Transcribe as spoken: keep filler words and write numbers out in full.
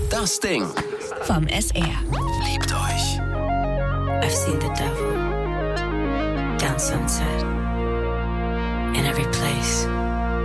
Das Ding vom S R. Liebt euch. I've seen the devil down sunset in every place.